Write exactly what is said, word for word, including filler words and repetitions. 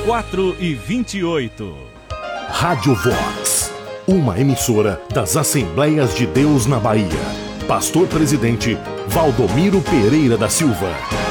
quatro e vinte e oito. Rádio Vox, uma emissora das Assembleias de Deus na Bahia. Pastor Presidente Valdomiro Pereira da Silva.